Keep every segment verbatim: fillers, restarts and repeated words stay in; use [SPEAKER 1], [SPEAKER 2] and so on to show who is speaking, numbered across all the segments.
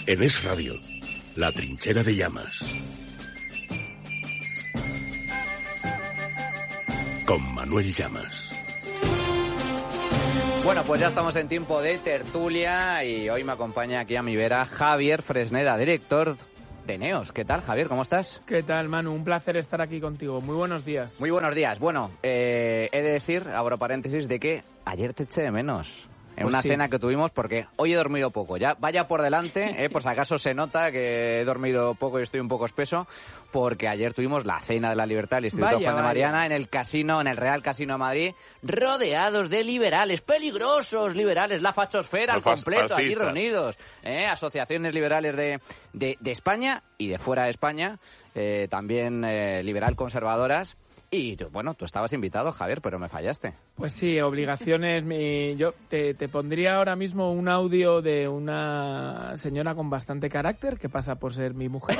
[SPEAKER 1] En Es Radio, La Trinchera de Llamas. Con Manuel Llamas.
[SPEAKER 2] Bueno, pues ya estamos en tiempo de tertulia y hoy me acompaña aquí a mi vera Javier Fresneda, director de Neos. ¿Qué tal, Javier? ¿Cómo estás?
[SPEAKER 3] ¿Qué tal, Manu? Un placer estar aquí contigo. Muy buenos días.
[SPEAKER 2] Muy buenos días. Bueno, eh, he de decir, abro paréntesis, de que ayer te eché de menos. En
[SPEAKER 3] pues
[SPEAKER 2] una
[SPEAKER 3] sí.
[SPEAKER 2] cena que tuvimos, porque hoy he dormido poco. Ya vaya por delante, eh, por si acaso se nota que he dormido poco y estoy un poco espeso, porque ayer tuvimos la Cena de la Libertad del Instituto
[SPEAKER 3] Vaya,
[SPEAKER 2] Juan de
[SPEAKER 3] vaya.
[SPEAKER 2] Mariana en el casino, en el Real Casino de Madrid, rodeados de liberales, peligrosos liberales, la fachosfera al
[SPEAKER 4] Los fas-
[SPEAKER 2] completo, allí
[SPEAKER 4] fascistas.
[SPEAKER 2] reunidos, eh, asociaciones liberales de, de, de España y de fuera de España, eh, también eh, liberal conservadoras. Y tú, bueno, tú estabas invitado, Javier, pero me fallaste.
[SPEAKER 3] Pues sí, obligaciones. Mi... Yo te, te pondría ahora mismo un audio de una señora con bastante carácter, que pasa por ser mi mujer,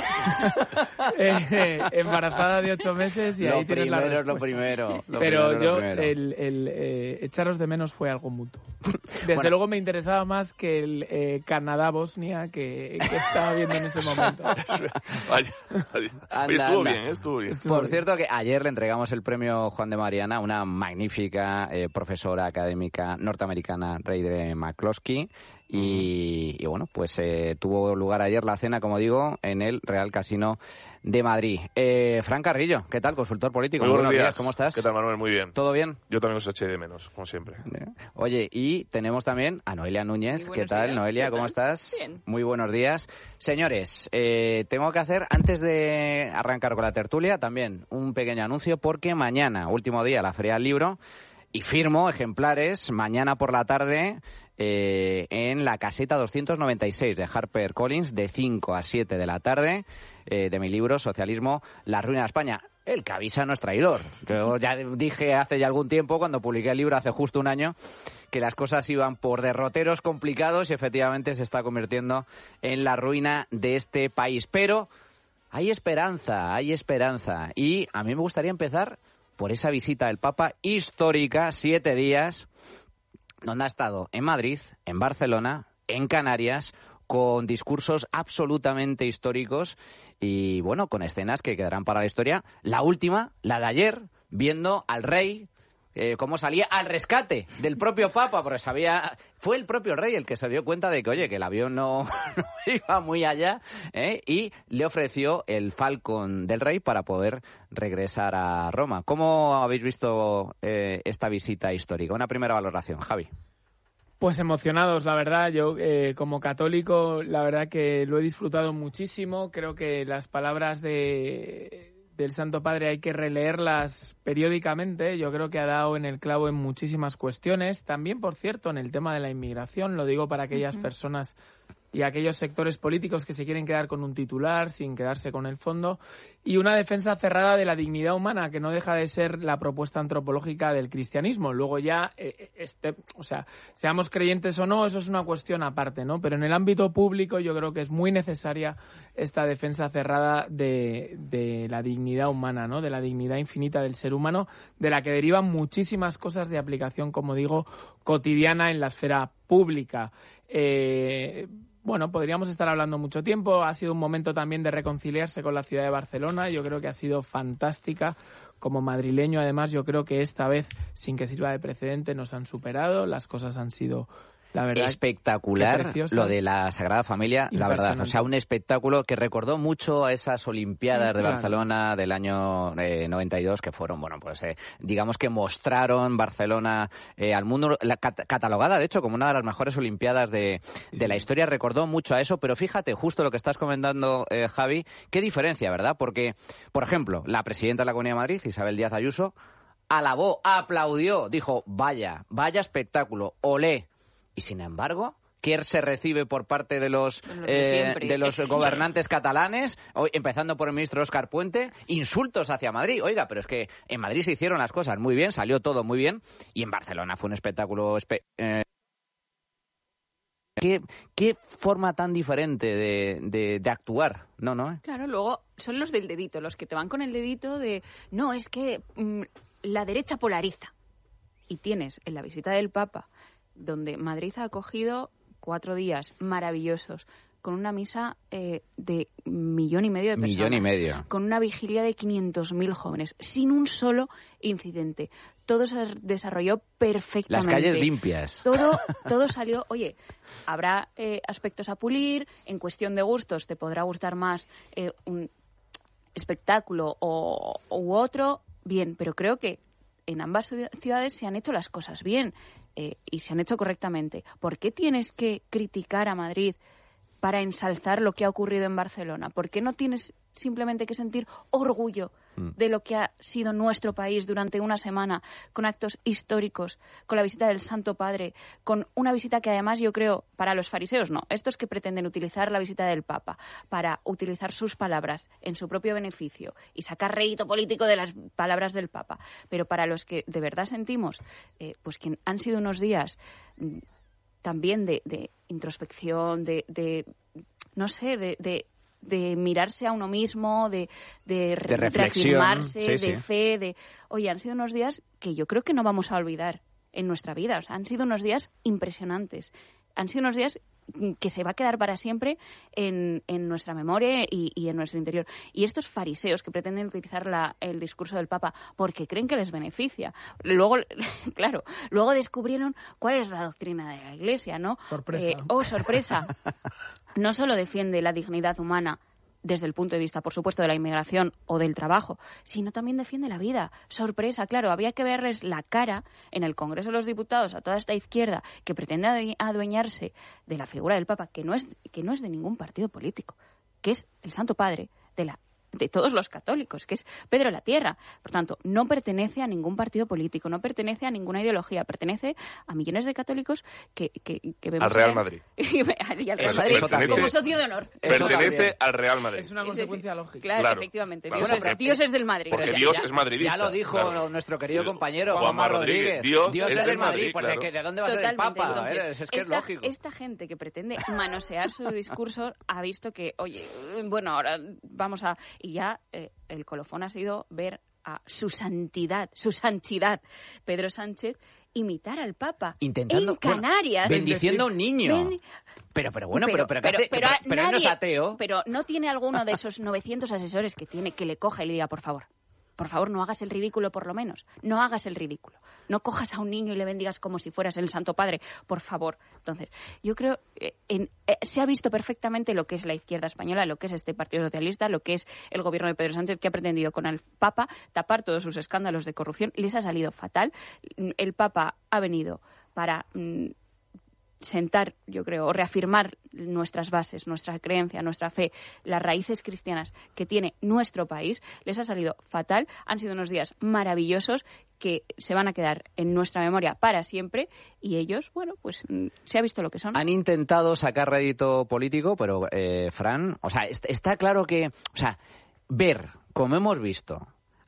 [SPEAKER 3] eh, embarazada de ocho meses, y
[SPEAKER 2] Lo
[SPEAKER 3] ahí tienes la
[SPEAKER 2] primero es lo
[SPEAKER 3] respuesta.
[SPEAKER 2] primero. Lo
[SPEAKER 3] Pero
[SPEAKER 2] primero es lo
[SPEAKER 3] yo,
[SPEAKER 2] primero.
[SPEAKER 3] el, el eh, echaros de menos fue algo mutuo. Desde
[SPEAKER 2] Bueno.
[SPEAKER 3] luego me interesaba más que el eh, Canadá-Bosnia que, que estaba viendo en ese momento.
[SPEAKER 4] Vaya, vaya.
[SPEAKER 2] Anda,
[SPEAKER 4] Oye, estuvo
[SPEAKER 2] anda.
[SPEAKER 4] bien, ¿eh? estuvo bien.
[SPEAKER 3] Estuvo
[SPEAKER 2] Por
[SPEAKER 3] bien.
[SPEAKER 2] cierto, que ayer le entregamos el premio Juan de Mariana a una magnífica eh, profesora académica norteamericana, Rey de McCloskey, y, y bueno, pues eh, tuvo lugar ayer la cena, como digo, en el Real Casino de Madrid. Eh, Fran Carrillo, ¿qué tal? Consultor político.
[SPEAKER 4] Muy buenos días.
[SPEAKER 2] ¿Cómo estás?
[SPEAKER 4] ¿Qué tal, Manuel? Muy bien.
[SPEAKER 2] ¿Todo bien?
[SPEAKER 4] Yo también os eché de menos, como siempre.
[SPEAKER 2] Eh, Oye, y tenemos también a Noelia Núñez.
[SPEAKER 5] Muy
[SPEAKER 2] ¿Qué
[SPEAKER 5] buenos
[SPEAKER 2] tal,
[SPEAKER 5] días.
[SPEAKER 2] Noelia?
[SPEAKER 5] ¿Qué
[SPEAKER 2] ¿Cómo
[SPEAKER 5] tal?
[SPEAKER 2] estás?
[SPEAKER 5] Bien.
[SPEAKER 2] Muy buenos días. Señores, eh, tengo que hacer, antes de arrancar con la tertulia, también un pequeño anuncio, porque mañana, último día, la Feria del Libro, y firmo ejemplares mañana por la tarde eh, en la caseta doscientos noventa y seis de HarperCollins, de cinco a siete de la tarde, eh, de mi libro Socialismo, la ruina de España. El que avisa no es traidor. Yo ya dije hace ya algún tiempo, cuando publiqué el libro hace justo un año, que las cosas iban por derroteros complicados y efectivamente se está convirtiendo en la ruina de este país. Pero hay esperanza, hay esperanza. Y a mí me gustaría empezar por esa visita del Papa histórica, siete días, donde ha estado en Madrid, en Barcelona, en Canarias, con discursos absolutamente históricos y, bueno, con escenas que quedarán para la historia. La última, la de ayer, viendo al rey, eh, cómo salía al rescate del propio Papa, porque sabía, fue el propio rey el que se dio cuenta de que, oye, que el avión no, no iba muy allá, ¿eh? Y le ofreció el Falcon del rey para poder regresar a Roma. ¿Cómo habéis visto eh, esta visita histórica? Una primera valoración, Javi.
[SPEAKER 3] Pues emocionados, la verdad. Yo, eh, como católico, la verdad que lo he disfrutado muchísimo. Creo que las palabras de, del Santo Padre hay que releerlas periódicamente. Yo creo que ha dado en el clavo en muchísimas cuestiones. También, por cierto, en el tema de la inmigración, lo digo para aquellas uh-huh. personas y aquellos sectores políticos que se quieren quedar con un titular sin quedarse con el fondo, y una defensa cerrada de la dignidad humana, que no deja de ser la propuesta antropológica del cristianismo. Luego ya, eh, este, o sea, seamos creyentes o no, eso es una cuestión aparte, ¿no? Pero en el ámbito público yo creo que es muy necesaria esta defensa cerrada de, de la dignidad humana, ¿no? De la dignidad infinita del ser humano, de la que derivan muchísimas cosas de aplicación, como digo, cotidiana en la esfera pública. Eh, Bueno, podríamos estar hablando mucho tiempo. Ha sido un momento también de reconciliarse con la ciudad de Barcelona. Yo creo que ha sido fantástica. Como madrileño, además, yo creo que esta vez, sin que sirva de precedente, nos han superado. Las cosas han sido, la verdad,
[SPEAKER 2] espectacular lo de la Sagrada Familia, la verdad. O sea, un espectáculo que recordó mucho a esas Olimpiadas de
[SPEAKER 3] claro.
[SPEAKER 2] Barcelona del año eh, noventa y dos, que fueron, bueno, pues eh, digamos que mostraron Barcelona eh, al mundo, la, cat- catalogada, de hecho, como una de las mejores Olimpiadas de, de la historia. Recordó mucho a eso, pero fíjate, justo lo que estás comentando, eh, Javi, qué diferencia, ¿verdad? Porque, por ejemplo, la presidenta de la Comunidad de Madrid, Isabel Díaz Ayuso, alabó, aplaudió, dijo, vaya, vaya espectáculo, olé. Y sin embargo, ¿qué se recibe por parte de los eh, de los gobernantes catalanes? Hoy, empezando por el ministro Óscar Puente, insultos hacia Madrid. Oiga, pero es que en Madrid se hicieron las cosas muy bien, salió todo muy bien, y en Barcelona fue un espectáculo... Espe- eh, ¿Qué, ¿Qué forma tan diferente de, de, de actuar? No, no.
[SPEAKER 5] Claro, luego son los del dedito, los que te van con el dedito de... No, es que mmm, la derecha polariza. Y tienes en la visita del Papa, donde Madrid ha acogido cuatro días maravillosos, con una misa eh, de millón y medio de personas.
[SPEAKER 2] Millón y medio.
[SPEAKER 5] Con una vigilia de quinientos mil jóvenes, sin un solo incidente. Todo se desarrolló perfectamente.
[SPEAKER 2] Las calles limpias.
[SPEAKER 5] Todo, todo salió... Oye, habrá eh, aspectos a pulir, en cuestión de gustos te podrá gustar más eh, un espectáculo o, u otro, bien, pero creo que en ambas ciudades se han hecho las cosas bien eh, y se han hecho correctamente. ¿Por qué tienes que criticar a Madrid para ensalzar lo que ha ocurrido en Barcelona? ¿Por qué no tienes simplemente que sentir orgullo de lo que ha sido nuestro país durante una semana, con actos históricos, con la visita del Santo Padre, con una visita que además yo creo, para los fariseos no, estos que pretenden utilizar la visita del Papa para utilizar sus palabras en su propio beneficio y sacar rédito político de las palabras del Papa, pero para los que de verdad sentimos eh, pues que han sido unos días mm, también de, de introspección, de, de no sé, de... de de mirarse a uno mismo, de, de,
[SPEAKER 2] de reflexión,
[SPEAKER 5] reafirmarse,
[SPEAKER 2] sí,
[SPEAKER 5] de
[SPEAKER 2] sí.
[SPEAKER 5] fe, de... Oye, han sido unos días que yo creo que no vamos a olvidar en nuestra vida. O sea, han sido unos días impresionantes. Han sido unos días que se va a quedar para siempre en, en nuestra memoria y, y en nuestro interior. Y estos fariseos que pretenden utilizar la, el discurso del Papa porque creen que les beneficia. Luego, claro, luego descubrieron cuál es la doctrina de la Iglesia, ¿no?
[SPEAKER 3] Sorpresa.
[SPEAKER 5] Eh, oh, sorpresa. No solo defiende la dignidad humana desde el punto de vista, por supuesto, de la inmigración o del trabajo, sino también defiende la vida. Sorpresa, claro, había que verles la cara en el Congreso de los Diputados a toda esta izquierda que pretende adueñarse de la figura del Papa, que no es, que no es de ningún partido político, que es el Santo Padre de la de todos los católicos, que es Pedro de la Tierra. Por tanto, no pertenece a ningún partido político, no pertenece a ninguna ideología, pertenece a millones de católicos que, que, que vemos...
[SPEAKER 4] Al Real Madrid.
[SPEAKER 5] y al Real
[SPEAKER 4] Eso-
[SPEAKER 5] Madrid,
[SPEAKER 4] eso también.
[SPEAKER 5] como socio de honor.
[SPEAKER 4] Pertenece al Real Madrid.
[SPEAKER 3] Es una consecuencia lógica.
[SPEAKER 5] Claro,
[SPEAKER 4] Claro.
[SPEAKER 5] efectivamente.
[SPEAKER 4] Claro,
[SPEAKER 5] Dios,
[SPEAKER 4] porque-
[SPEAKER 5] es, Dios es del Madrid.
[SPEAKER 4] porque
[SPEAKER 5] Ya-
[SPEAKER 4] Dios
[SPEAKER 5] ya-
[SPEAKER 4] es madridista.
[SPEAKER 2] Ya lo dijo
[SPEAKER 4] claro.
[SPEAKER 2] nuestro querido compañero
[SPEAKER 4] Juanma
[SPEAKER 2] Juanma
[SPEAKER 4] Rodríguez.
[SPEAKER 2] Rodríguez.
[SPEAKER 4] Dios
[SPEAKER 2] es
[SPEAKER 4] es
[SPEAKER 2] del
[SPEAKER 4] del
[SPEAKER 2] Madrid.
[SPEAKER 4] Madrid,
[SPEAKER 2] Pues
[SPEAKER 4] claro.
[SPEAKER 2] ¿de, qué- ¿de dónde va a ser el
[SPEAKER 5] Totalmente.
[SPEAKER 2] Papa?
[SPEAKER 5] Entonces,
[SPEAKER 2] Eh, es que es
[SPEAKER 5] esta,
[SPEAKER 2] lógico.
[SPEAKER 5] esta gente que pretende manosear su discurso ha visto que, oye, bueno, ahora vamos a... Y ya eh, el colofón ha sido ver a su santidad, su santidad, Pedro Sánchez, imitar al Papa
[SPEAKER 2] Intentando,
[SPEAKER 5] en Canarias.
[SPEAKER 2] bueno, bendiciendo a un niño.
[SPEAKER 5] Bendi-
[SPEAKER 2] Pero, pero bueno, pero, pero, ¿qué hace?
[SPEAKER 5] pero,
[SPEAKER 2] pero, pero él no es
[SPEAKER 5] nadie-
[SPEAKER 2] ateo.
[SPEAKER 5] Pero no tiene alguno de esos novecientos asesores que tiene que le coja y le diga, por favor, por favor, no hagas el ridículo por lo menos. No hagas el ridículo. No cojas a un niño y le bendigas como si fueras el Santo Padre, por favor. Entonces, yo creo que en, eh, se ha visto perfectamente lo que es la izquierda española, lo que es este Partido Socialista, lo que es el gobierno de Pedro Sánchez, que ha pretendido con el Papa tapar todos sus escándalos de corrupción. Les ha salido fatal. El Papa ha venido para... Mm, sentar, yo creo, o reafirmar nuestras bases, nuestra creencia, nuestra fe, las raíces cristianas que tiene nuestro país, les ha salido fatal. Han sido unos días maravillosos que se van a quedar en nuestra memoria para siempre y ellos, bueno, pues mm, se ha visto lo que son.
[SPEAKER 2] Han intentado sacar rédito político, pero, eh, Fran, o sea, est- está claro que, o sea, ver, como hemos visto,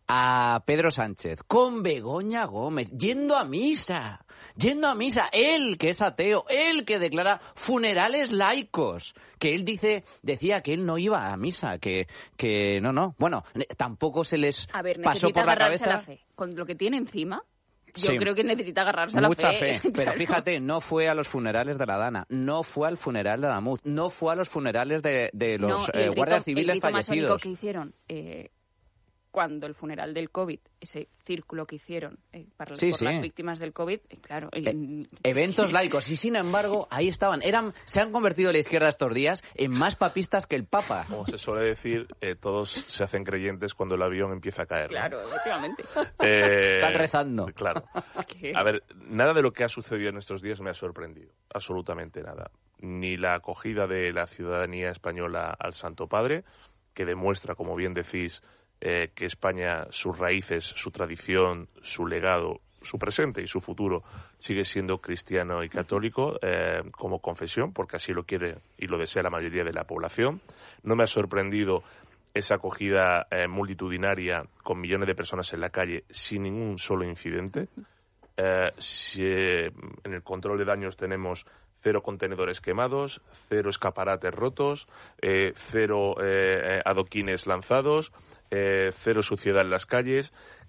[SPEAKER 2] a Pedro Sánchez con Begoña Gómez yendo a misa, yendo a misa, él que es ateo, él que declara funerales laicos, que él dice, decía que él no iba a misa, que, que no, no, bueno, tampoco se les
[SPEAKER 5] A ver,
[SPEAKER 2] pasó
[SPEAKER 5] necesita
[SPEAKER 2] por la
[SPEAKER 5] agarrarse
[SPEAKER 2] cabeza.
[SPEAKER 5] a la fe. Con lo que tiene encima, yo
[SPEAKER 2] Sí.
[SPEAKER 5] creo que necesita agarrarse a la
[SPEAKER 2] Mucha
[SPEAKER 5] fe.
[SPEAKER 2] fe, pero
[SPEAKER 5] Claro.
[SPEAKER 2] fíjate, no fue a los funerales de la Dana, no fue al funeral de Adamuz, no fue a los funerales de, de los
[SPEAKER 5] No, y el
[SPEAKER 2] eh,
[SPEAKER 5] rito-
[SPEAKER 2] guardias
[SPEAKER 5] el
[SPEAKER 2] civiles
[SPEAKER 5] rito masónico
[SPEAKER 2] fallecidos.
[SPEAKER 5] que hicieron eh, cuando el funeral del COVID, ese círculo que hicieron eh, para
[SPEAKER 2] Sí,
[SPEAKER 5] por
[SPEAKER 2] sí.
[SPEAKER 5] las víctimas del COVID, eh, claro. eh,
[SPEAKER 2] Eh, Eventos laicos, y sin embargo, ahí estaban. Eran, se han convertido la izquierda estos días en más papistas que el Papa.
[SPEAKER 4] Como se suele decir, eh, todos se hacen creyentes cuando el avión empieza a caer. ¿no?
[SPEAKER 5] Claro, efectivamente.
[SPEAKER 4] Eh,
[SPEAKER 2] Están rezando.
[SPEAKER 4] Claro.
[SPEAKER 5] Que-
[SPEAKER 4] A ver, nada de lo que ha sucedido en estos días me ha sorprendido. Absolutamente nada. Ni la acogida de la ciudadanía española al Santo Padre, que demuestra, como bien decís, eh, que España, sus raíces, su tradición, su legado, su presente y su futuro sigue siendo cristiano y católico eh, como confesión, porque así lo quiere y lo desea la mayoría de la población. No me ha sorprendido esa acogida eh, multitudinaria con millones de personas en la calle sin ningún solo incidente. Eh, si, eh, en el control de daños tenemos cero contenedores quemados, cero escaparates rotos, eh, cero eh, adoquines lanzados, eh, cero suciedad en las calles.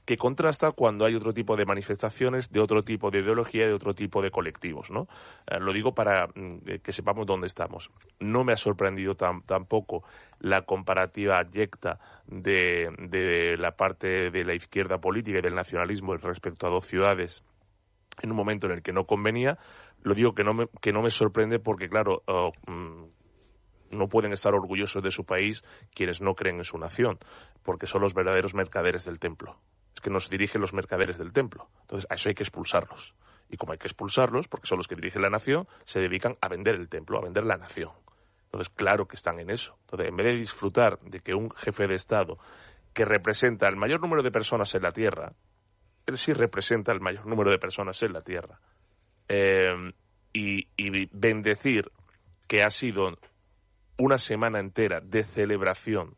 [SPEAKER 4] que contrasta cuando hay otro tipo de manifestaciones, de otro tipo de ideología, de otro tipo de colectivos, ¿no? Eh, lo digo para mm, que sepamos dónde estamos. No me ha sorprendido tam, tampoco la comparativa abyecta de, de la parte de la izquierda política y del nacionalismo respecto a dos ciudades en un momento en el que no convenía. Lo digo que no me, que no me sorprende porque, claro, oh, mm, no pueden estar orgullosos de su país quienes no creen en su nación, porque son los verdaderos mercaderes del templo. Es que nos dirigen los mercaderes del templo. Entonces, a eso hay que expulsarlos. Y como hay que expulsarlos, porque son los que dirigen la nación, se dedican a vender el templo, a vender la nación. Entonces, claro que están en eso. Entonces, en vez de disfrutar de que un jefe de Estado que representa el mayor número de personas en la tierra, él sí representa el mayor número de personas en la tierra, eh, y, y bendecir que ha sido una semana entera de celebración,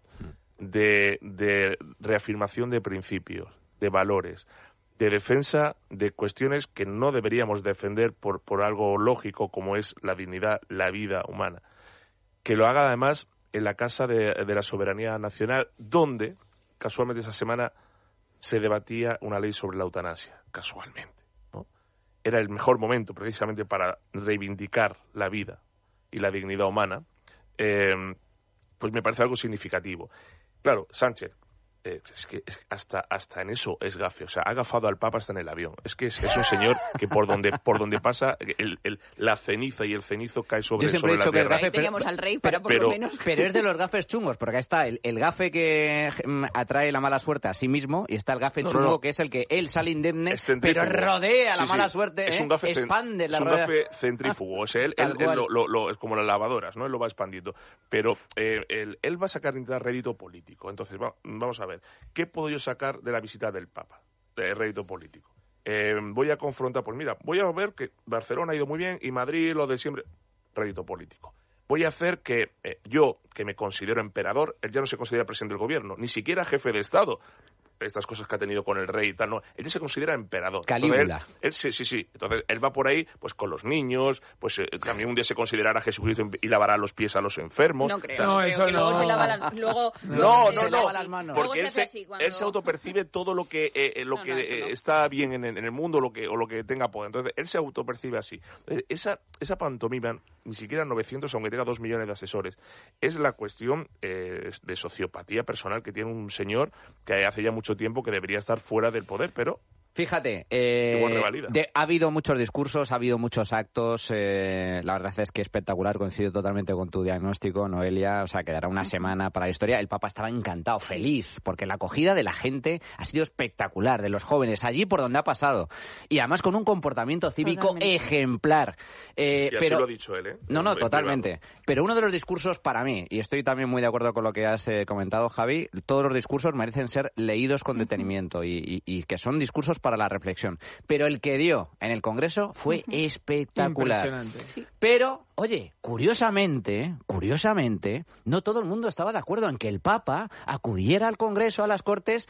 [SPEAKER 4] de, de reafirmación de principios, de valores, de defensa de cuestiones que no deberíamos defender por, por algo lógico como es la dignidad, la vida humana. Que lo haga además en la Casa de, de la Soberanía Nacional, donde casualmente esa semana se debatía una ley sobre la eutanasia, casualmente, ¿no? Era el mejor momento precisamente para reivindicar la vida y la dignidad humana. Eh, pues me parece algo significativo. Claro, Sánchez, eh, es que es, hasta hasta en eso es gafe, o sea, ha gafado al Papa hasta en el avión. Es que es, es un señor que por donde por donde pasa el, el, la ceniza y el cenizo cae sobre,
[SPEAKER 2] Yo siempre
[SPEAKER 4] sobre
[SPEAKER 2] he dicho
[SPEAKER 4] la
[SPEAKER 2] que el
[SPEAKER 4] tierra.
[SPEAKER 2] gafe,
[SPEAKER 5] Ahí teníamos al rey para
[SPEAKER 2] pero,
[SPEAKER 5] por
[SPEAKER 4] pero,
[SPEAKER 5] lo menos.
[SPEAKER 2] pero es de los gafes chungos, porque ahí está el, el gafe que mm, atrae la mala suerte a sí mismo y está el gafe
[SPEAKER 4] No,
[SPEAKER 2] chungo
[SPEAKER 4] no, no.
[SPEAKER 2] que es el que él sale indemne,
[SPEAKER 4] Es
[SPEAKER 2] pero
[SPEAKER 4] centrífugo.
[SPEAKER 2] rodea la
[SPEAKER 4] Sí, sí.
[SPEAKER 2] mala suerte,
[SPEAKER 4] Es
[SPEAKER 2] ¿eh?
[SPEAKER 4] un gafe, cen-
[SPEAKER 2] expande la
[SPEAKER 4] es un
[SPEAKER 2] rodea.
[SPEAKER 4] gafe centrífugo, o sea, él,
[SPEAKER 2] Tal
[SPEAKER 4] él- él
[SPEAKER 2] cual.
[SPEAKER 4] lo, lo- lo- es como las lavadoras, ¿no? Él lo va expandiendo. Pero eh, él, él va a sacar rédito político. Entonces, va- vamos a ver, ¿qué puedo yo sacar de la visita del Papa? De rédito político. Eh, voy a confrontar, pues mira, voy a ver que Barcelona ha ido muy bien y Madrid lo de siempre, rédito político. Voy a hacer que eh, yo, que me considero emperador, él ya no se considera presidente del gobierno, ni siquiera jefe de Estado. Estas cosas que ha tenido con el rey y tal, no, él se considera emperador.
[SPEAKER 2] Calígula.
[SPEAKER 4] Entonces, él, él sí, sí, sí. Entonces, él va por ahí, pues con los niños, pues eh, también un día se considerará a Jesucristo y lavará los pies a los enfermos.
[SPEAKER 5] No creo,
[SPEAKER 4] O sea,
[SPEAKER 3] No,
[SPEAKER 5] creo
[SPEAKER 3] eso
[SPEAKER 5] que luego
[SPEAKER 3] no.
[SPEAKER 5] se lava las... Luego,
[SPEAKER 4] no,
[SPEAKER 5] luego
[SPEAKER 4] no,
[SPEAKER 5] se
[SPEAKER 4] no,
[SPEAKER 5] lava
[SPEAKER 2] las
[SPEAKER 5] así.
[SPEAKER 2] manos.
[SPEAKER 5] Luego
[SPEAKER 4] porque él
[SPEAKER 5] se hace
[SPEAKER 4] se,
[SPEAKER 5] así cuando-
[SPEAKER 4] él se autopercibe todo lo que eh, eh, lo
[SPEAKER 5] No,
[SPEAKER 4] que
[SPEAKER 5] no, eso
[SPEAKER 4] eh,
[SPEAKER 5] no.
[SPEAKER 4] está bien en, en el mundo lo que, o lo que tenga poder. Entonces, él se autopercibe así. Eh, Esa, esa pantomima, ni siquiera novecientos, aunque tenga dos millones de asesores, es la cuestión eh, de sociopatía personal que tiene un señor que hace ya mucho tiempo que debería estar fuera del poder, pero
[SPEAKER 2] Fíjate, eh,
[SPEAKER 4] Igual revalida.
[SPEAKER 2] de- ha habido muchos discursos, ha habido muchos actos. Eh, la verdad es que espectacular, coincido totalmente con tu diagnóstico, Noelia. O sea, quedará una semana para la historia. El Papa estaba encantado, feliz, porque la acogida de la gente ha sido espectacular, de los jóvenes, allí por donde ha pasado. Y además con un comportamiento cívico
[SPEAKER 5] Totalmente.
[SPEAKER 2] ejemplar. Eh,
[SPEAKER 4] y así
[SPEAKER 2] pero...
[SPEAKER 4] lo ha dicho él, ¿eh?
[SPEAKER 2] No, no,
[SPEAKER 4] En- en
[SPEAKER 2] totalmente.
[SPEAKER 4] privado.
[SPEAKER 2] Pero uno de los discursos para mí, y estoy también muy de acuerdo con lo que has eh, comentado, Javi, todos los discursos merecen ser leídos con detenimiento y, y- y que son discursos para la reflexión. Pero el que dio en el Congreso fue espectacular.
[SPEAKER 3] Impresionante.
[SPEAKER 2] Pero, oye, curiosamente, curiosamente, no todo el mundo estaba de acuerdo en que el Papa acudiera al Congreso, a las Cortes,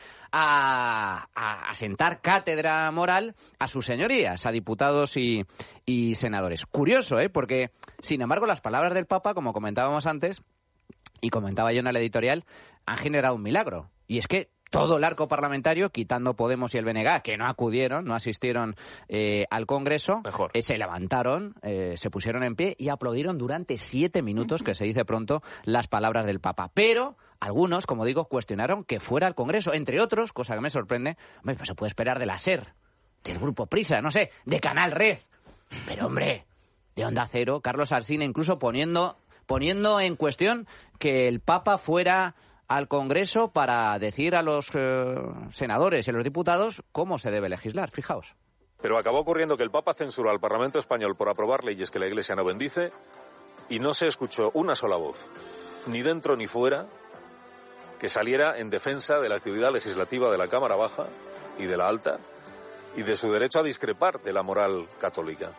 [SPEAKER 2] a, a, a sentar cátedra moral a sus señorías, a diputados y, y senadores. Curioso, ¿eh? Porque, sin embargo, las palabras del Papa, como comentábamos antes, y comentaba yo en el editorial, han generado un milagro. Y es que todo el arco parlamentario, quitando Podemos y el B N G, que no acudieron, no asistieron eh, al Congreso,
[SPEAKER 4] Mejor.
[SPEAKER 2] eh, se levantaron, eh, se pusieron en pie y aplaudieron durante siete minutos, que se dice pronto, las palabras del Papa. Pero algunos, como digo, cuestionaron que fuera al Congreso. Entre otros, cosa que me sorprende, hombre, pues se puede esperar de la SER, del Grupo Prisa, no sé, de Canal Red. Pero, hombre, de Onda Cero, Carlos Alsina, incluso poniendo, poniendo en cuestión que el Papa fuera al Congreso para decir a los eh, senadores y a los diputados cómo se debe legislar. Fijaos.
[SPEAKER 6] Pero acabó ocurriendo que el Papa censuró al Parlamento español por aprobar leyes que la Iglesia no bendice y no se escuchó una sola voz, ni dentro ni fuera, que saliera en defensa de la actividad legislativa de la Cámara Baja y de la Alta y de su derecho a discrepar de la moral católica.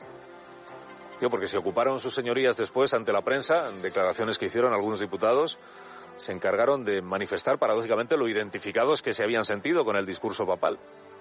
[SPEAKER 6] Tío, porque se ocuparon sus señorías después ante la prensa, en declaraciones que hicieron algunos diputados, se encargaron de manifestar paradójicamente lo identificados que se habían sentido con el discurso papal.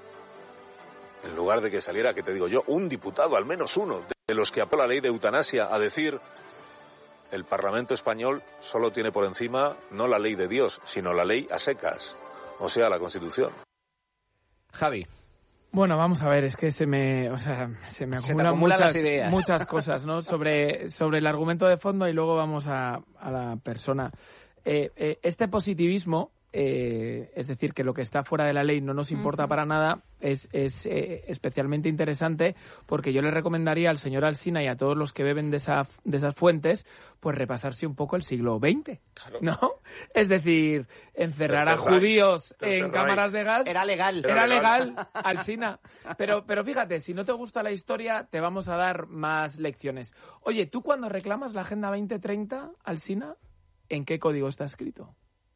[SPEAKER 6] En lugar de que saliera, que te digo yo, un diputado, al menos uno, de los que apoyó la ley de eutanasia, a decir: el Parlamento español solo tiene por encima no la ley de Dios, sino la ley a secas, o sea, la Constitución.
[SPEAKER 2] Javi.
[SPEAKER 3] Bueno, vamos a ver, es que se me, o sea, se me
[SPEAKER 2] Se
[SPEAKER 3] acumulan,
[SPEAKER 2] acumulan
[SPEAKER 3] muchas,
[SPEAKER 2] las ideas.
[SPEAKER 3] muchas cosas, ¿no? Sobre, sobre el argumento de fondo y luego vamos a, a la persona. Eh, eh, este positivismo, eh, es decir, que lo que está fuera de la ley no nos importa uh-huh. para nada, es, es eh, especialmente interesante porque yo le recomendaría al señor Alsina y a todos los que beben de, esa, de esas fuentes, pues repasarse un poco el siglo veinte, claro. ¿no? Es decir, encerrar Tercer a judíos Tercer en Reich. cámaras de gas...
[SPEAKER 2] Era legal.
[SPEAKER 3] Era, era legal, legal Alsina. Pero, pero fíjate, si no te gusta la historia, te vamos a dar más lecciones. Oye, ¿tú cuando reclamas la Agenda veinte treinta, Alsina, en qué código está escrito?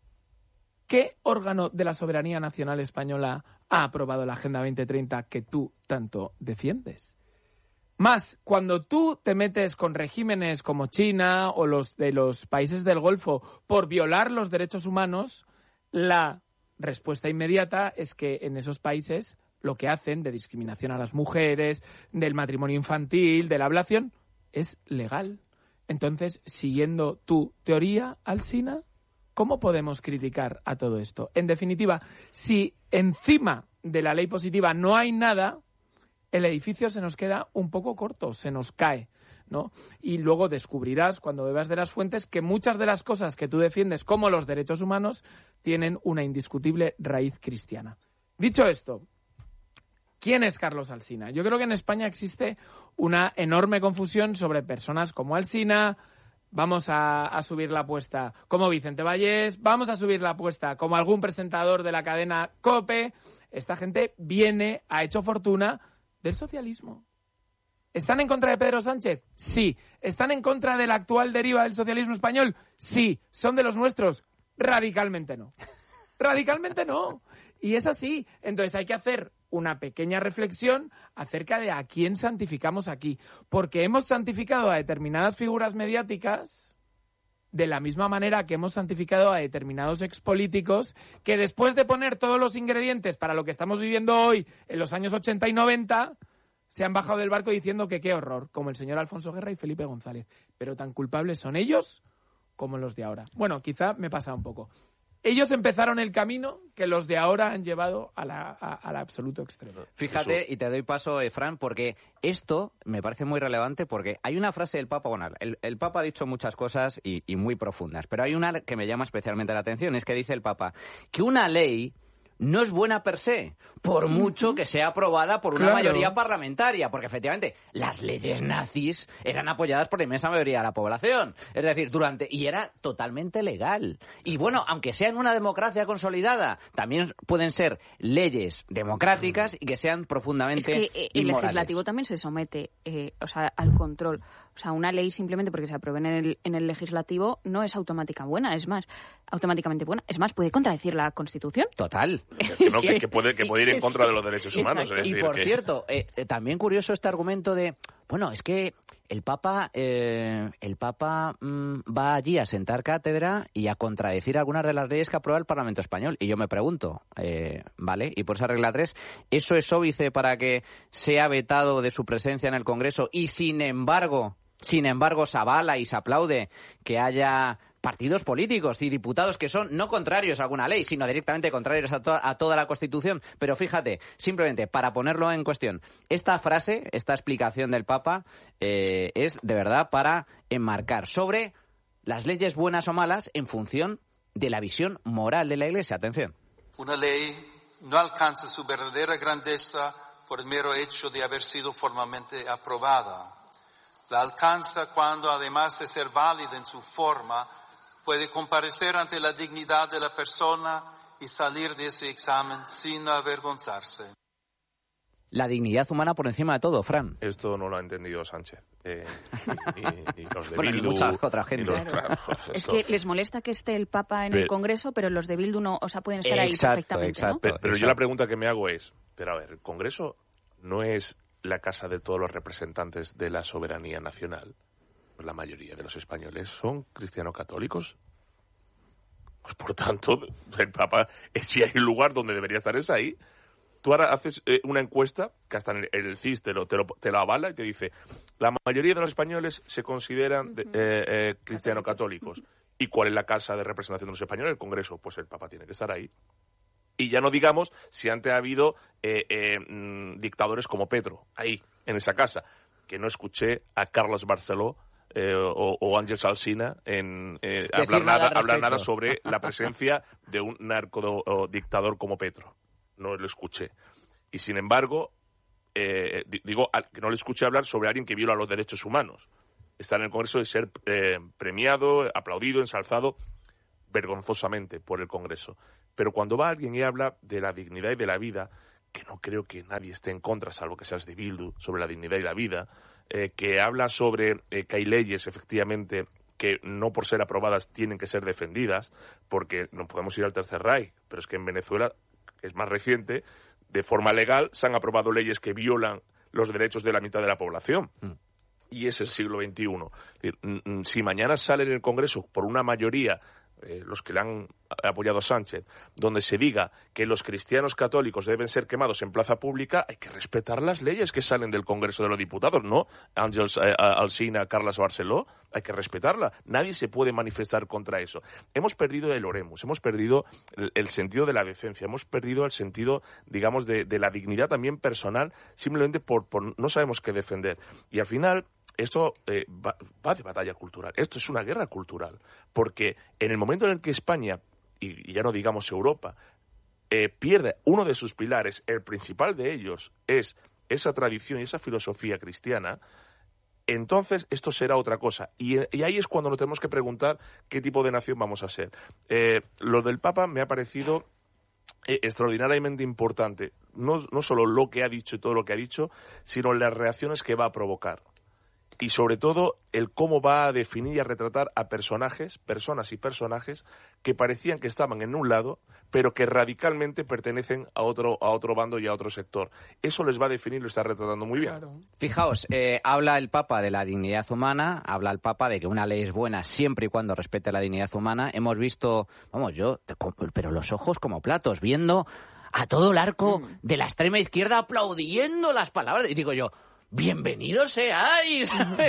[SPEAKER 3] ¿Qué órgano de la soberanía nacional española ha aprobado la Agenda veinte treinta que tú tanto defiendes? Más, cuando tú te metes con regímenes como China o los de los países del Golfo por violar los derechos humanos, la respuesta inmediata es que en esos países lo que hacen de discriminación a las mujeres, del matrimonio infantil, de la ablación, es legal. Entonces, siguiendo tu teoría, Alsina, ¿cómo podemos criticar a todo esto? En definitiva, si encima de la ley positiva no hay nada, el edificio se nos queda un poco corto, se nos cae, ¿no? Y luego descubrirás, cuando bebas de las fuentes, que muchas de las cosas que tú defiendes, como los derechos humanos, tienen una indiscutible raíz cristiana. Dicho esto, ¿quién es Carlos Alsina? Yo creo que en España existe una enorme confusión sobre personas como Alsina. Vamos a, a subir la apuesta como Vicente Vallés, vamos a subir la apuesta como algún presentador de la cadena COPE. Esta gente viene, ha hecho fortuna del socialismo. ¿Están en contra de Pedro Sánchez? Sí. ¿Están en contra de la actual deriva del socialismo español? Sí. ¿Son de los nuestros? Radicalmente no. Radicalmente no. Y es así. Entonces hay que hacer una pequeña reflexión acerca de a quién santificamos aquí. Porque hemos santificado a determinadas figuras mediáticas de la misma manera que hemos santificado a determinados expolíticos que después de poner todos los ingredientes para lo que estamos viviendo hoy en los años ochenta y noventa se han bajado del barco diciendo que qué horror, como el señor Alfonso Guerra y Felipe González. Pero tan culpables son ellos como los de ahora. Bueno, quizá me pasa un poco. Ellos empezaron el camino que los de ahora han llevado a la, a, al absoluto extremo.
[SPEAKER 2] Fíjate,
[SPEAKER 4] Eso.
[SPEAKER 2] y te doy paso, eh, Fran, porque esto me parece muy relevante porque hay una frase del Papa, bueno, el, el Papa ha dicho muchas cosas y, y muy profundas, pero hay una que me llama especialmente la atención, es que dice el Papa que una ley no es buena per se, por mucho que sea aprobada por una
[SPEAKER 3] claro.
[SPEAKER 2] mayoría parlamentaria, porque efectivamente las leyes nazis eran apoyadas por la inmensa mayoría de la población, es decir, durante y era totalmente legal. Y bueno, aunque sea en una democracia consolidada, también pueden ser leyes democráticas y que sean profundamente
[SPEAKER 5] inmorales. Es que eh, el
[SPEAKER 2] inmorales.
[SPEAKER 5] legislativo también se somete eh, o sea, al control. O sea, una ley simplemente porque se apruebe en el, en el legislativo no es automática buena, es más, automáticamente buena. Es más, puede contradecir la Constitución.
[SPEAKER 2] Total.
[SPEAKER 4] Que, no, que, que, puede, que puede ir en contra de los derechos humanos. Es
[SPEAKER 2] y
[SPEAKER 4] decir,
[SPEAKER 2] por
[SPEAKER 4] que...
[SPEAKER 2] cierto, eh, eh, también curioso este argumento de, bueno, es que el Papa, eh, el Papa mmm, va allí a sentar cátedra y a contradecir algunas de las leyes que aprueba el Parlamento español. Y yo me pregunto, eh, ¿vale? Y por esa regla tres, ¿eso es óbice para que sea vetado de su presencia en el Congreso y sin embargo... Sin embargo, se avala y se aplaude que haya partidos políticos y diputados que son no contrarios a alguna ley, sino directamente contrarios a, to- a toda la Constitución? Pero fíjate, simplemente para ponerlo en cuestión, esta frase, esta explicación del Papa eh, es de verdad para enmarcar sobre las leyes buenas o malas en función de la visión moral de la Iglesia. Atención.
[SPEAKER 7] Una ley no alcanza su verdadera grandeza por el mero hecho de haber sido formalmente aprobada. La alcanza cuando, además de ser válida en su forma, puede comparecer ante la dignidad de la persona y salir de ese examen sin avergonzarse.
[SPEAKER 2] La dignidad humana por encima de todo, Fran.
[SPEAKER 4] Esto no lo ha entendido Sánchez. Eh, ni, ni los de
[SPEAKER 2] bueno,
[SPEAKER 4] Bildu,
[SPEAKER 2] y mucha otra gente.
[SPEAKER 4] los,
[SPEAKER 5] Claro.
[SPEAKER 4] claro,
[SPEAKER 5] Es
[SPEAKER 4] esto...
[SPEAKER 5] que les molesta que esté el Papa en
[SPEAKER 4] pero,
[SPEAKER 5] el Congreso, pero los de Bildu no, o sea, pueden estar
[SPEAKER 2] exacto,
[SPEAKER 5] ahí perfectamente,
[SPEAKER 2] exacto,
[SPEAKER 5] ¿no?
[SPEAKER 4] Pero, pero yo
[SPEAKER 2] exacto.
[SPEAKER 4] la pregunta que me hago es, pero a ver, el Congreso no es la casa de todos los representantes de la soberanía nacional. Pues la mayoría de los españoles son cristiano-católicos. Pues por tanto, el Papa, si hay un lugar donde debería estar es ahí. Tú ahora haces eh, una encuesta, que hasta en el, el C I S te lo, te, lo, te lo avala y te dice, la mayoría de los españoles se consideran de, eh, eh, cristiano-católicos. ¿Y cuál es la casa de representación de los españoles? El Congreso. Pues el Papa tiene que estar ahí. Y ya no digamos si antes ha habido eh, eh, dictadores como Petro, ahí, en esa casa, que no escuché a Carles Barceló eh, o, o Ángels Alsina en, eh, hablar, nada, nada hablar nada sobre la presencia de un narcodictador como Petro. No lo escuché. Y sin embargo, eh, digo, que no le escuché hablar sobre alguien que viola los derechos humanos. Está en el Congreso de ser eh, premiado, aplaudido, ensalzado vergonzosamente por el Congreso. Pero cuando va alguien y habla de la dignidad y de la vida, que no creo que nadie esté en contra, salvo que seas de Bildu, sobre la dignidad y la vida, eh, que habla sobre eh, que hay leyes, efectivamente, que no por ser aprobadas tienen que ser defendidas, porque no podemos ir al Tercer Reich, pero es que en Venezuela, que es más reciente, de forma legal se han aprobado leyes que violan los derechos de la mitad de la población. Mm. Y es el siglo veintiuno. Es decir, si mañana sale en el Congreso por una mayoría, eh, los que le han apoyado a Sánchez, donde se diga que los cristianos católicos deben ser quemados en plaza pública, hay que respetar las leyes que salen del Congreso de los Diputados, ¿no? Ángels eh, Alsina, Carles Barceló, hay que respetarla. Nadie se puede manifestar contra eso. Hemos perdido el oremus, hemos perdido el, el sentido de la decencia, hemos perdido el sentido, digamos, de, de la dignidad también personal, simplemente por, por no sabemos qué defender. Y al final, esto eh, va, va de batalla cultural. Esto es una guerra cultural. Porque en el momento en el que España, y, y ya no digamos Europa, eh, pierde uno de sus pilares, el principal de ellos es esa tradición y esa filosofía cristiana, entonces esto será otra cosa. Y, y ahí es cuando nos tenemos que preguntar qué tipo de nación vamos a ser. Eh, lo del Papa me ha parecido eh, extraordinariamente importante. No, no solo lo que ha dicho y todo lo que ha dicho, sino las reacciones que va a provocar. Y sobre todo el cómo va a definir y a retratar a personajes, personas y personajes que parecían que estaban en un lado, pero que radicalmente pertenecen a otro a otro bando y a otro sector. Eso les va a definir y lo está retratando muy bien.
[SPEAKER 3] Claro.
[SPEAKER 2] Fijaos, eh, habla el Papa de la dignidad humana, habla el Papa de que una ley es buena siempre y cuando respete la dignidad humana. Hemos visto, vamos, yo, pero los ojos como platos, viendo a todo el arco mm. de la extrema izquierda aplaudiendo las palabras. Y digo yo, ¡bienvenidos seáis!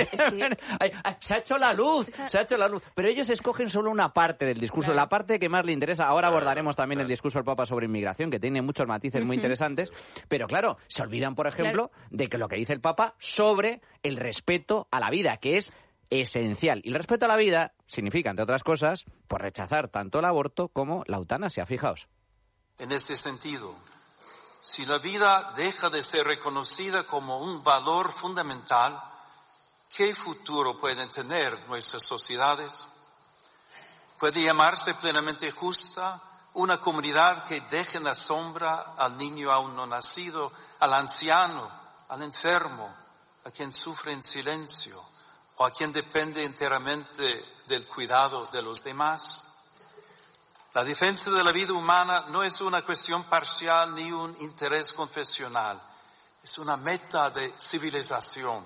[SPEAKER 2] Se ha hecho la luz, se ha hecho la luz. Pero ellos escogen solo una parte del discurso, claro. La parte que más le interesa. Ahora abordaremos también el discurso del Papa sobre inmigración, que tiene muchos matices muy interesantes. Pero claro, se olvidan, por ejemplo, claro. de que lo que dice el Papa sobre el respeto a la vida, que es esencial. Y el respeto a la vida significa, entre otras cosas, pues rechazar tanto el aborto como la eutanasia. Fijaos.
[SPEAKER 7] En este sentido, si la vida deja de ser reconocida como un valor fundamental, ¿qué futuro pueden tener nuestras sociedades? ¿Puede llamarse plenamente justa una comunidad que deje en la sombra al niño aún no nacido, al anciano, al enfermo, a quien sufre en silencio o a quien depende enteramente del cuidado de los demás? La defensa de la vida humana no es una cuestión parcial ni un interés confesional, es una meta de civilización.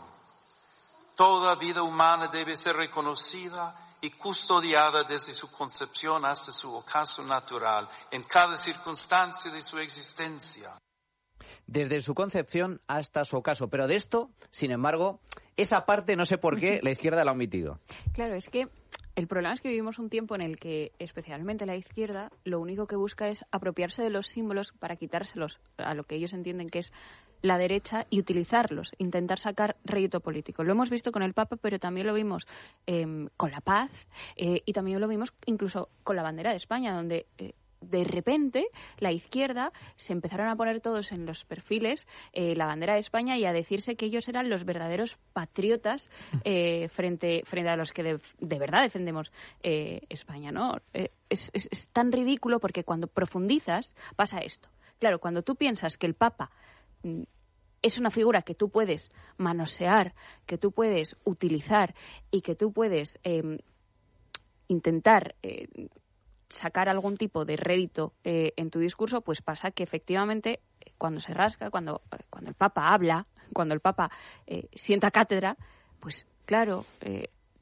[SPEAKER 7] Toda vida humana debe ser reconocida y custodiada desde su concepción hasta su ocaso natural, en cada circunstancia de su existencia.
[SPEAKER 2] Desde su concepción hasta su ocaso. Pero de esto, sin embargo, esa parte no sé por qué la izquierda la ha omitido.
[SPEAKER 5] Claro, es que el problema es que vivimos un tiempo en el que, especialmente la izquierda, lo único que busca es apropiarse de los símbolos para quitárselos a lo que ellos entienden que es la derecha y utilizarlos, intentar sacar rédito político. Lo hemos visto con el Papa, pero también lo vimos eh, con la paz eh, y también lo vimos incluso con la bandera de España, donde Eh, de repente la izquierda se empezaron a poner todos en los perfiles eh, la bandera de España y a decirse que ellos eran los verdaderos patriotas eh, frente frente a los que de, de verdad defendemos eh, España, ¿no? Eh, es, es, es tan ridículo porque cuando profundizas pasa esto. Claro, cuando tú piensas que el Papa mm, es una figura que tú puedes manosear, que tú puedes utilizar y que tú puedes eh, intentar eh, sacar algún tipo de rédito eh, en tu discurso, pues pasa que efectivamente cuando se rasca, cuando, cuando el Papa habla, cuando el Papa eh, sienta cátedra, pues claro, eh,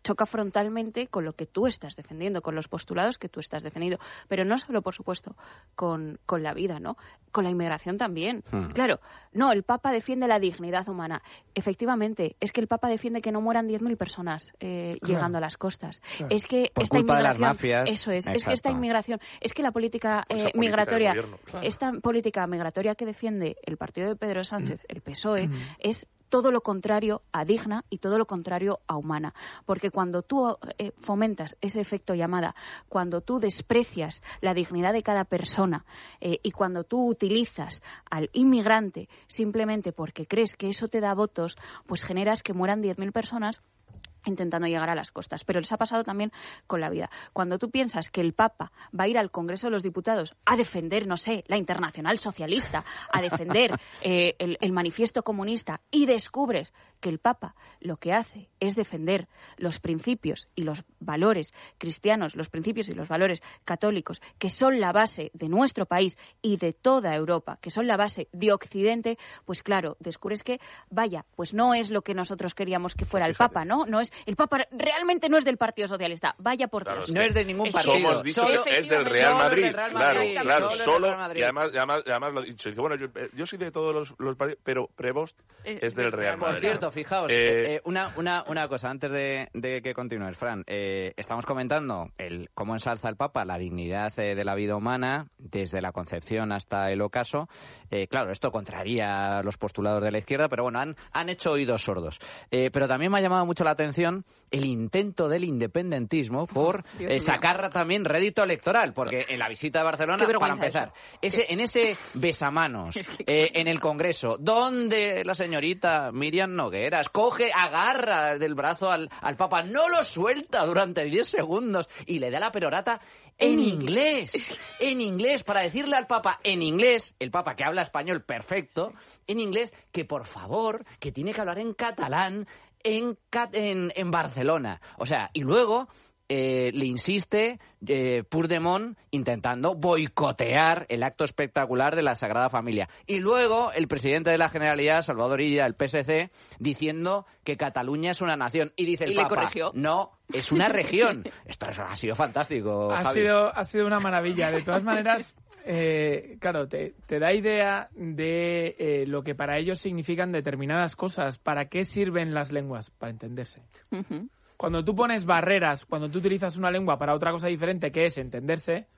[SPEAKER 5] choca frontalmente con lo que tú estás defendiendo, con los postulados que tú estás defendiendo. Pero no solo, por supuesto, con, con la vida, ¿no? Con la inmigración también. Hmm. Claro, no, el Papa defiende la dignidad humana. Efectivamente, es que el Papa defiende que no mueran diez mil personas eh, claro. llegando a las costas. Claro. Es que
[SPEAKER 2] por
[SPEAKER 5] esta
[SPEAKER 2] culpa
[SPEAKER 5] inmigración...
[SPEAKER 2] de las mafias.
[SPEAKER 5] Eso es,
[SPEAKER 2] Exacto.
[SPEAKER 5] es que esta inmigración... Es que la política, eh, política migratoria... Claro. Esta política migratoria que defiende el partido de Pedro Sánchez, el P S O E, hmm. es todo lo contrario a digna y todo lo contrario a humana. Porque cuando tú eh, fomentas ese efecto llamada, cuando tú desprecias la dignidad de cada persona eh, y cuando tú utilizas al inmigrante simplemente porque crees que eso te da votos, pues generas que mueran diez mil personas intentando llegar a las costas. Pero les ha pasado también con la vida. Cuando tú piensas que el Papa va a ir al Congreso de los Diputados a defender, no sé, la Internacional Socialista, a defender eh, el, el manifiesto comunista, y descubres que el Papa lo que hace es defender los principios y los valores cristianos, los principios y los valores católicos, que son la base de nuestro país y de toda Europa, que son la base de Occidente, pues claro, descubres que, vaya, pues no es lo que nosotros queríamos que fuera el Papa, ¿no? No es el Papa realmente no es del Partido Socialista, vaya por Dios.
[SPEAKER 2] Claro, no es de ningún partido.
[SPEAKER 4] Hemos dicho solo, es del Real Madrid, del Real Madrid claro, claro,
[SPEAKER 2] solo,
[SPEAKER 4] solo, Madrid. Y además, además, además lo he dicho, bueno, yo, yo soy de todos los, los partidos, pero Prevost eh, es del Real Madrid.
[SPEAKER 2] Por cierto, fijaos, eh, eh, una, una, una cosa, antes de, de que continúes, Fran, eh, estamos comentando el cómo ensalza el Papa la dignidad eh, de la vida humana, desde la concepción hasta el ocaso. Eh, claro, esto contraría a los postulados de la izquierda, pero bueno, han, han hecho oídos sordos. Eh, pero también me ha llamado mucho la atención el intento del independentismo por eh, sacar también rédito electoral, porque en la visita a Barcelona, para empezar, ese, en ese besamanos eh, en el Congreso, donde la señorita Miriam Nogueras coge, agarra del brazo al, al Papa, no lo suelta durante diez segundos y le da la perorata en inglés, en inglés, para decirle al Papa en inglés, el Papa que habla español perfecto, en inglés, que por favor, que tiene que hablar en catalán en, en, en Barcelona. O sea, y luego eh, le insiste eh, Puigdemont intentando boicotear el acto espectacular de la Sagrada Familia. Y luego el presidente de la Generalitat, Salvador Illa, el P S C, diciendo que Cataluña es una nación. Y dice el
[SPEAKER 5] ¿Y
[SPEAKER 2] Papa,
[SPEAKER 5] le corrigió?
[SPEAKER 2] no, es una región. Esto ha sido fantástico,
[SPEAKER 3] ha
[SPEAKER 2] Javi.
[SPEAKER 3] sido Ha sido una maravilla. De todas maneras, eh, claro, te, te da idea de eh, lo que para ellos significan determinadas cosas. ¿Para qué sirven las lenguas? Para entenderse. Uh-huh. Cuando tú pones barreras, cuando tú utilizas una lengua para otra cosa diferente, que es entenderse,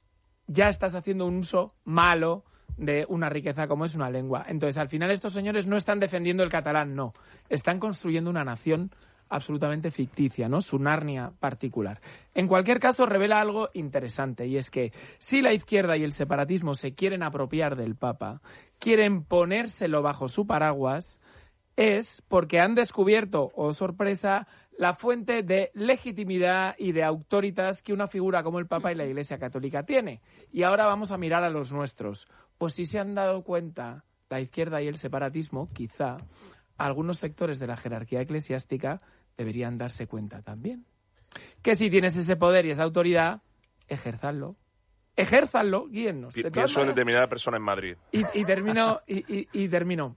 [SPEAKER 3] ya estás haciendo un uso malo de una riqueza como es una lengua. Entonces, al final, estos señores no están defendiendo el catalán, no. Están construyendo una nación absolutamente ficticia, ¿no? Su Narnia particular. En cualquier caso, revela algo interesante, y es que si la izquierda y el separatismo se quieren apropiar del Papa, quieren ponérselo bajo su paraguas, es porque han descubierto, oh sorpresa, la fuente de legitimidad y de autoritas que una figura como el Papa y la Iglesia Católica tiene. Y ahora vamos a mirar a los nuestros. Pues si se han dado cuenta la izquierda y el separatismo, quizá algunos sectores de la jerarquía eclesiástica deberían darse cuenta también. Que si tienes ese poder y esa autoridad, ejérzanlo. Ejérzanlo, guíennos.
[SPEAKER 4] De Pienso en determinada persona en Madrid.
[SPEAKER 3] Y, y termino... Y, y, y termino.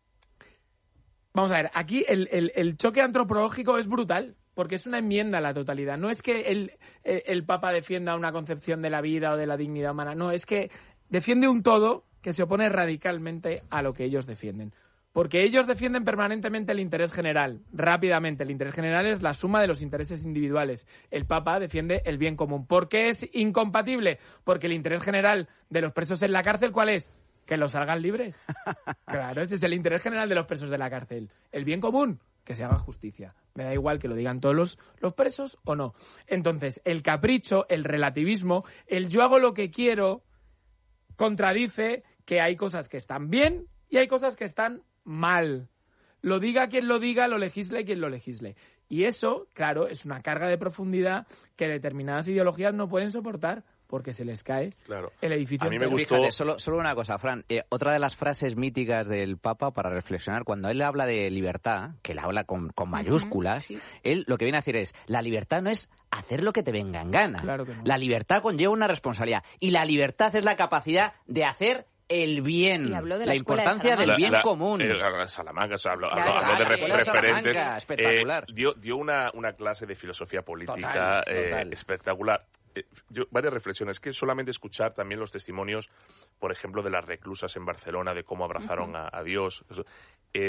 [SPEAKER 3] Vamos a ver, aquí el, el, el choque antropológico es brutal, porque es una enmienda a la totalidad. No es que el, el, el Papa defienda una concepción de la vida o de la dignidad humana, no, es que defiende un todo que se opone radicalmente a lo que ellos defienden. Porque ellos defienden permanentemente el interés general, rápidamente. El interés general es la suma de los intereses individuales. El Papa defiende el bien común. ¿Por qué es incompatible? Porque el interés general de los presos en la cárcel, ¿cuál es? Que los salgan libres. Claro, ese es el interés general de los presos de la cárcel. El bien común, que se haga justicia. Me da igual que lo digan todos los, los presos o no. Entonces, el capricho, el relativismo, el yo hago lo que quiero, contradice que hay cosas que están bien y hay cosas que están mal. Lo diga quien lo diga, lo legisle quien lo legisle. Y eso, claro, es una carga de profundidad que determinadas ideologías no pueden soportar, porque se les cae
[SPEAKER 4] claro.
[SPEAKER 3] el edificio.
[SPEAKER 4] A mí me gustó...
[SPEAKER 2] Fíjate, solo, solo una cosa, Fran. Eh, otra de las frases míticas del Papa para reflexionar, cuando él habla de libertad, que la habla con, con mayúsculas, uh-huh, sí. Él lo que viene a decir es, la libertad no es hacer lo que te venga en gana.
[SPEAKER 3] Claro que no.
[SPEAKER 2] La libertad conlleva una responsabilidad. Y la libertad es la capacidad de hacer el bien,
[SPEAKER 5] la,
[SPEAKER 2] la importancia del
[SPEAKER 4] la,
[SPEAKER 2] bien
[SPEAKER 4] la,
[SPEAKER 2] común.
[SPEAKER 4] Eh, la Salamanca, o sea, habló,
[SPEAKER 2] claro,
[SPEAKER 4] habló, habló de
[SPEAKER 2] claro,
[SPEAKER 4] re, referentes.
[SPEAKER 2] Espectacular.
[SPEAKER 4] Eh, dio dio una, una clase de filosofía política
[SPEAKER 2] total, total.
[SPEAKER 4] Eh, espectacular. Eh, yo, varias reflexiones. Que solamente escuchar también los testimonios, por ejemplo, de las reclusas en Barcelona, de cómo abrazaron uh-huh. a, a Dios. Eso, eh,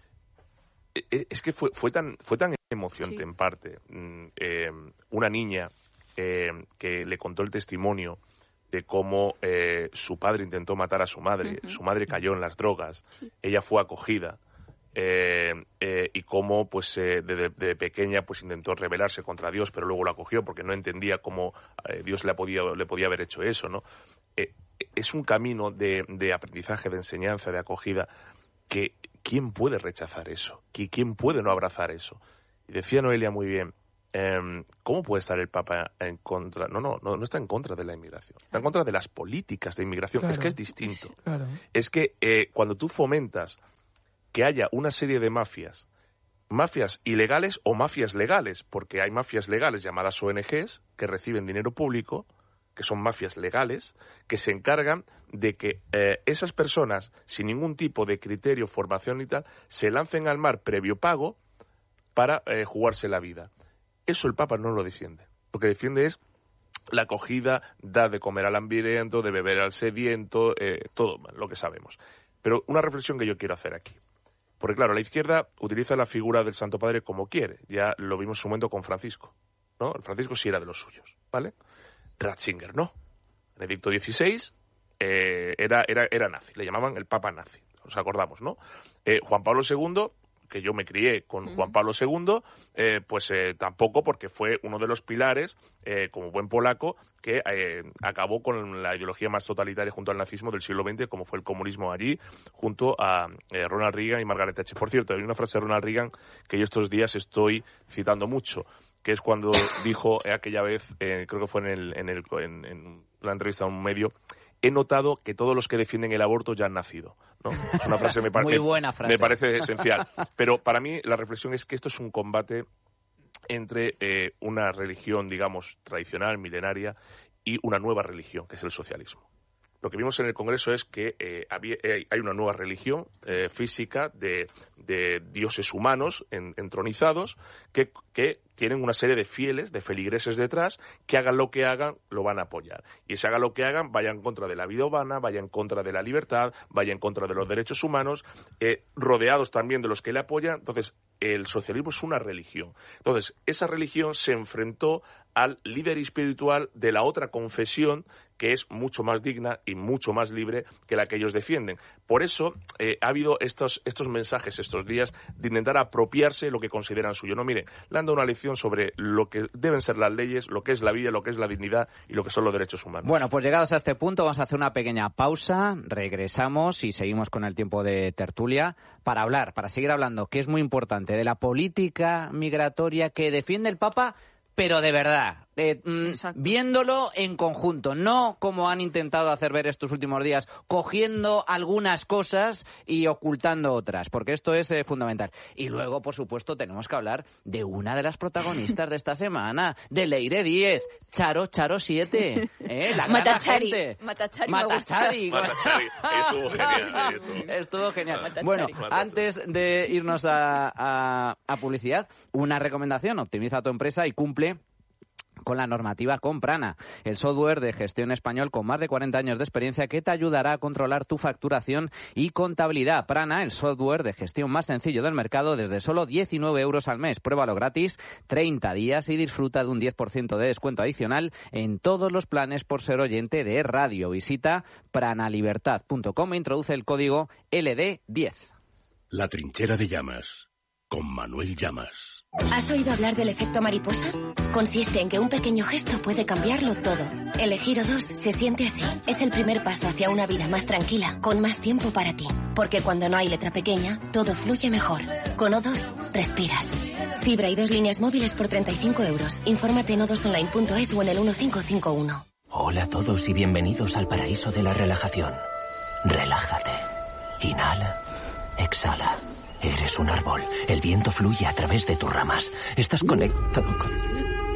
[SPEAKER 4] es que fue, fue tan fue tan emocionante, sí. en parte. Eh, una niña eh, que le contó el testimonio de cómo eh, su padre intentó matar a su madre, uh-huh. su madre cayó en las drogas, sí. ella fue acogida, eh, eh, y cómo pues eh, de, de pequeña pues intentó rebelarse contra Dios, pero luego lo acogió porque no entendía cómo eh, Dios le podía, le podía haber hecho eso, ¿no? Eh, es un camino de, de aprendizaje, de enseñanza, de acogida, que ¿quién puede rechazar eso? ¿Quién puede no abrazar eso? Y decía Noelia muy bien, eh, ¿cómo puede estar el Papa en contra? No, no, no, no está en contra de la inmigración, está en contra de las políticas de inmigración. Claro. Es que es distinto. Claro. Es que eh, cuando tú fomentas que haya una serie de mafias, mafias ilegales o mafias legales, porque hay mafias legales llamadas O N Ges que reciben dinero público, que son mafias legales, que se encargan de que eh, esas personas, sin ningún tipo de criterio, formación y tal, se lancen al mar previo pago para eh, jugarse la vida. Eso el Papa no lo defiende. Lo que defiende es la acogida, dar de comer al hambriento, de beber al sediento, eh, todo lo que sabemos. Pero una reflexión que yo quiero hacer aquí. Porque claro, la izquierda utiliza la figura del Santo Padre como quiere. Ya lo vimos en su momento con Francisco, ¿no? El Francisco sí era de los suyos, ¿vale? Ratzinger no. Benedicto dieciséis eh, era, era, era nazi, le llamaban el Papa nazi, nos acordamos, ¿no? Eh, Juan Pablo segundo, que yo me crié con uh-huh. Juan Pablo segundo, eh, pues eh, tampoco, porque fue uno de los pilares, eh, como buen polaco, que eh, acabó con la ideología más totalitaria junto al nazismo del siglo veinte, como fue el comunismo allí, junto a eh, Ronald Reagan y Margaret Thatcher. Por cierto, hay una frase de Ronald Reagan que yo estos días estoy citando mucho, que es cuando dijo aquella vez, eh, creo que fue en, el, en, el, en, en la entrevista a un medio, he notado que todos los que defienden el aborto ya han nacido, ¿no? Es una frase, me parece,
[SPEAKER 2] muy buena frase.
[SPEAKER 4] Me parece esencial. Pero para mí la reflexión es que esto es un combate entre eh, una religión, digamos, tradicional, milenaria, y una nueva religión, que es el socialismo. Lo que vimos en el Congreso es que eh, había, eh, hay una nueva religión eh, física de, de dioses humanos en, entronizados que, que tienen una serie de fieles, de feligreses detrás, que hagan lo que hagan, lo van a apoyar. Y si hagan lo que hagan, vaya en contra de la vida humana, vaya en contra de la libertad, vaya en contra de los derechos humanos, eh, rodeados también de los que le apoyan. Entonces, el socialismo es una religión. Entonces, esa religión se enfrentó al líder espiritual de la otra confesión, que es mucho más digna y mucho más libre que la que ellos defienden. Por eso eh, ha habido estos, estos mensajes estos días de intentar apropiarse lo que consideran suyo. No, mire, le han dado una lección sobre lo que deben ser las leyes, lo que es la vida, lo que es la dignidad y lo que son los derechos humanos.
[SPEAKER 2] Bueno, pues llegados a este punto vamos a hacer una pequeña pausa, regresamos y seguimos con el tiempo de tertulia para hablar, para seguir hablando, que es muy importante, de la política migratoria que defiende el Papa, pero de verdad, eh, viéndolo en conjunto, no como han intentado hacer ver estos últimos días, cogiendo algunas cosas y ocultando otras, porque esto es eh, fundamental. Y luego, por supuesto, tenemos que hablar de una de las protagonistas de esta semana, de Leire Díez, Charo Charo siete, ¿eh? La gran agente.
[SPEAKER 5] Matachari.
[SPEAKER 2] Matachari.
[SPEAKER 4] Matachari. Estuvo genial. Estuvo,
[SPEAKER 2] estuvo genial.
[SPEAKER 5] Matachari.
[SPEAKER 2] Bueno,
[SPEAKER 4] Matachari.
[SPEAKER 2] antes de irnos a, a, a publicidad, una recomendación: optimiza tu empresa y cumple con la normativa con Prana, el software de gestión español con más de cuarenta años de experiencia que te ayudará a controlar tu facturación y contabilidad. Prana, el software de gestión más sencillo del mercado desde solo diecinueve euros al mes. Pruébalo gratis treinta días y disfruta de un diez por ciento de descuento adicional en todos los planes por ser oyente de radio. Visita pranalibertad punto com e introduce el código L D diez.
[SPEAKER 1] La trinchera de llamas, con Manuel Llamas.
[SPEAKER 8] ¿Has oído hablar del efecto mariposa? Consiste en que un pequeño gesto puede cambiarlo todo. Elegir O dos se siente así. Es el primer paso hacia una vida más tranquila, con más tiempo para ti. Porque cuando no hay letra pequeña, todo fluye mejor. Con O dos, respiras. Fibra y dos líneas móviles por treinta y cinco euros. Infórmate en o dos online punto es o en el uno cinco cinco uno.
[SPEAKER 9] Hola a todos y bienvenidos al paraíso de la relajación. Relájate. Inhala. Exhala. Eres un árbol. El viento fluye a través de tus ramas. Estás conectado con...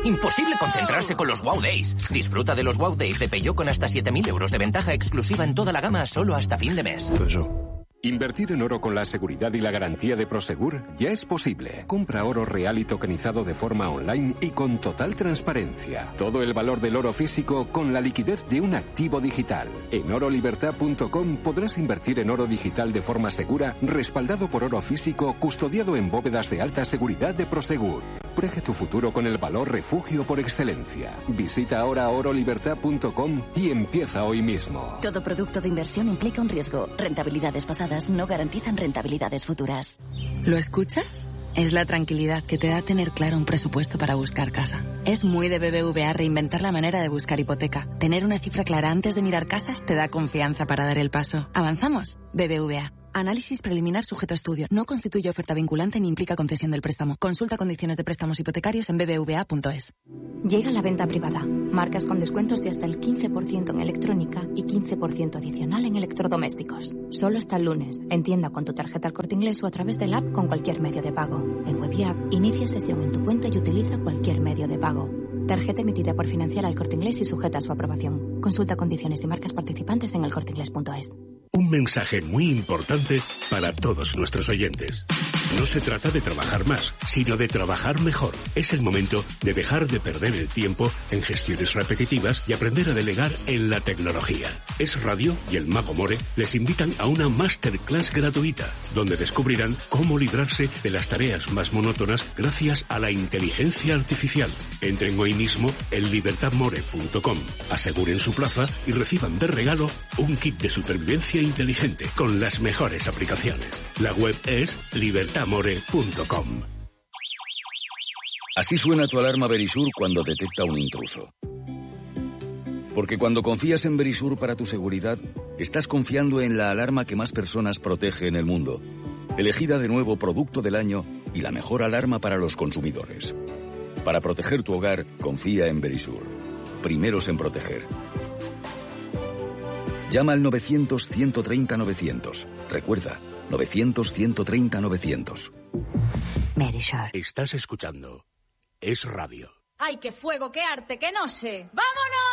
[SPEAKER 9] Imposible concentrarse con los Wow Days. Disfruta de los Wow Days de Peugeot con hasta siete mil euros de ventaja exclusiva en toda la gama solo hasta fin de mes.
[SPEAKER 10] Invertir en oro con la seguridad y la garantía de Prosegur ya es posible. Compra oro real y tokenizado de forma online y con total transparencia. Todo el valor del oro físico con la liquidez de un activo digital. En oro libertad punto com podrás invertir en oro digital de forma segura, respaldado por oro físico, custodiado en bóvedas de alta seguridad de Prosegur. Protege tu futuro con el valor refugio por excelencia. Visita ahora oro libertad punto com y empieza hoy mismo.
[SPEAKER 11] Todo producto de inversión implica un riesgo. Rentabilidades pasadas no garantizan rentabilidades futuras.
[SPEAKER 12] ¿Lo escuchas? Es la tranquilidad que te da tener claro un presupuesto para buscar casa. Es muy de B B V A reinventar la manera de buscar hipoteca. Tener una cifra clara antes de mirar casas te da confianza para dar el paso. ¿Avanzamos? B B V A. Análisis preliminar sujeto a estudio. No constituye oferta vinculante ni implica concesión del préstamo. Consulta condiciones de préstamos hipotecarios en b b v a punto es.
[SPEAKER 13] Llega la venta privada. Marcas con descuentos de hasta el quince por ciento en electrónica y quince por ciento adicional en electrodomésticos. Solo hasta el lunes. En tienda con tu tarjeta El Corte Inglés o a través del app con cualquier medio de pago. En Web y App, inicia sesión en tu cuenta y utiliza cualquier medio de pago. Tarjeta emitida por Financiera El Corte Inglés y sujeta a su aprobación. Consulta condiciones y marcas participantes en el corte inglés punto es.
[SPEAKER 1] Un mensaje muy importante para todos nuestros oyentes. No se trata de trabajar más, sino de trabajar mejor. Es el momento de dejar de perder el tiempo en gestiones repetitivas y aprender a delegar en la tecnología. Es Radio y el Mago More les invitan a una masterclass gratuita, donde descubrirán cómo librarse de las tareas más monótonas gracias a la inteligencia artificial. Entren hoy mismo en libertad more punto com, aseguren su plaza y reciban de regalo un kit de supervivencia inteligente con las mejores aplicaciones. La web es libertad more punto com.
[SPEAKER 14] Así suena tu alarma Verisur cuando detecta un intruso. Porque cuando confías en Verisur para tu seguridad, estás confiando en la alarma que más personas protege en el mundo. Elegida de nuevo Producto del Año y la mejor alarma para los consumidores. Para proteger tu hogar, confía en Verisur. Primeros en proteger. Llama al novecientos, ciento treinta, novecientos. Recuerda, novecientos, ciento treinta, novecientos.
[SPEAKER 1] Verisur. Estás escuchando Es Radio.
[SPEAKER 15] ¡Ay, qué fuego, qué arte, qué noche! ¡Vámonos!